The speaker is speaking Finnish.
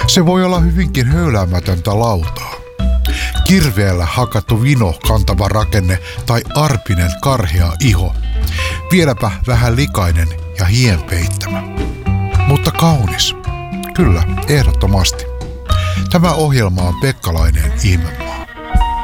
Se voi olla hyvinkin höyläämätöntä lautaa. Kirveellä hakattu vino kantava rakenne tai arpinen karhea iho. Vieläpä vähän likainen ja hien peittämä. Mutta kaunis. Kyllä, ehdottomasti. Tämä ohjelma on Pekkalainen ihme.